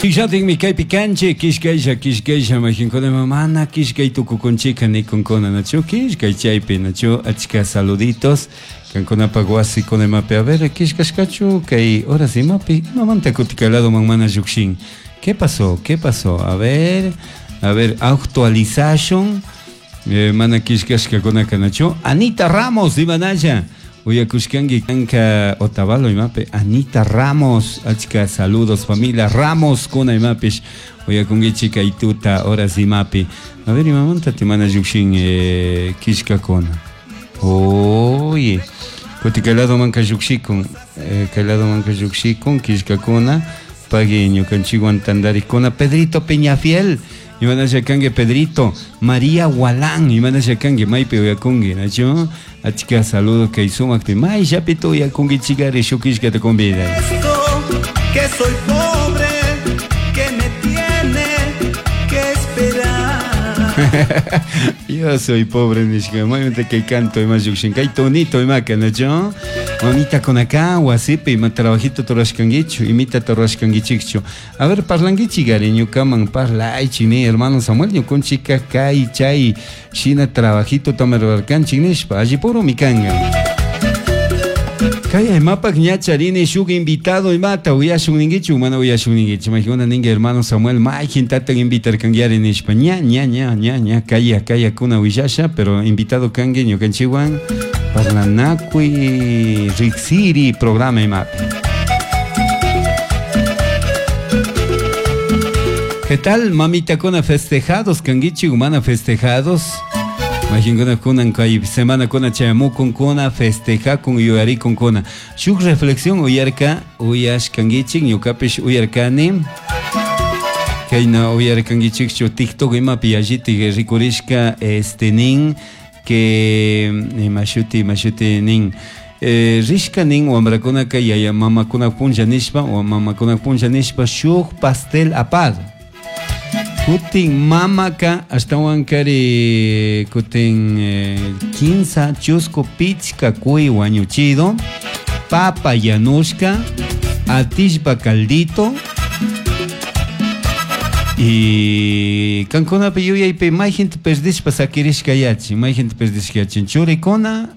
Fijating mi kaypi kanche kishkaysha majinkunama mana kishkay tukukunchika nikunkuna nachu kishkay chaypi nachu achka saluditos kankunapak wasikunapi a ver kishkashkachu kay horas imapi imamanta kutikalado mana llukshin ¿qué pasó? A ver actualización mana kishkashkakunaka nachu Anita Ramos dimanaya Uyakushkangi Kanka Otavalo imape Anita Ramos achka saludos familia Ramos kuna imapish Uyakungi chica ituta horas imapi a ver imamanta te mana yukshin kishka kona oye kotikalado manka yukshikun kalado manka yukshikun kishka kona pagi ñukanchiguan tandarikuna Pedrito Peñafiel Imanasha kange Pedrito María Gualán Imanasha kange Maipe Uyakungi nacho achka saludos que sumakpi mai yapito Uyakungi chigari shukishka te convida que soy pobre que me tiene que esperar yo soy pobre nishka maymente que canto más yukshin kay tonito imaka nacho mamita con acá wasipi ma trabajito torashkangichu imita torashkangichichu a ver parlangichi gari ñukaman parlay chini hermano Samuel ñukun chica kay chay shina trabajito tamarbarkanchik nishpa allí puro mikanga kay mapak ñacharini shuk invitado imata uyashun ningichu mana uyashun ningichu majuna ninga hermano Samuel majin tatan invitar kangiari nishpa ña kaya kuna uyasha pero invitado kangi ñukanchiwan Parlanakui Rixiri programa imapi. ¿Qué tal mamita kuna festejados kangichi humana festejados? Majinguna kunan kai semana kuna chamukun kuna festeja kun yuyari kun kuna. Shuk reflexión uyarka uyash kangichi ñukapish uyarkani. Kaina uyar kangichi chu TikTok imapi alliti rikurishka nin que mashuti nin rishka nin wamrakuna kaya mamakuna punja nishpa shuk pastel apad kutin mamaka hasta wankari kutin 15 chusco pichka kuy wañuchido papa yanushka atishpa caldito y kankuna pe yuyaype may gente perdishpa sakirishka yachi may gente perdishka yachi churikuna